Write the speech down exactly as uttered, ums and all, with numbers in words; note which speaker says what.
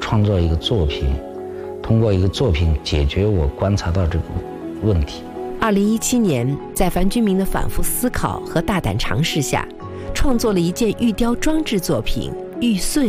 Speaker 1: 创作一个作品，通过一个作品解决我观察到这个问题。
Speaker 2: 二零一七年，在樊君明的反复思考和大胆尝试下，创作了一件玉雕装置作品《玉碎》。